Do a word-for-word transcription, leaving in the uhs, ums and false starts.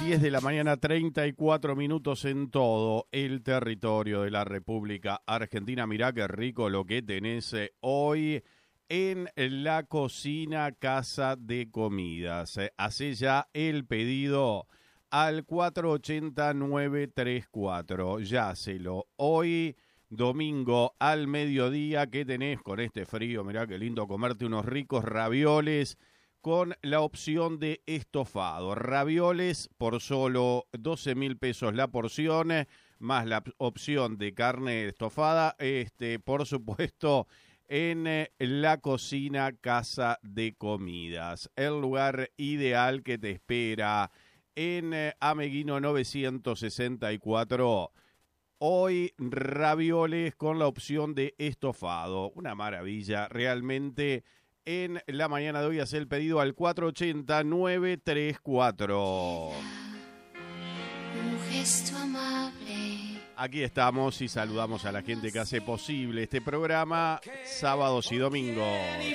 diez de la mañana, treinta y cuatro minutos en todo el territorio de la República Argentina. Mirá qué rico lo que tenés hoy en la cocina Casa de Comidas. Hacé ya el pedido al cuatro ochenta, nueve treinta y cuatro. Ya hacelo. Hoy, domingo al mediodía, ¿qué tenés con este frío? Mirá qué lindo comerte unos ricos ravioles con la opción de estofado. Ravioles por solo doce mil pesos la porción, más la opción de carne estofada, este, por supuesto, en eh, la cocina Casa de Comidas. El lugar ideal que te espera en eh, Ameguino novecientos sesenta y cuatro. Hoy ravioles con la opción de estofado. Una maravilla, realmente. En la mañana de hoy hace el pedido al cuatro ochenta, nueve treinta y cuatro. Un gesto amable. Aquí estamos y saludamos a la gente que hace posible este programa sábados y domingos.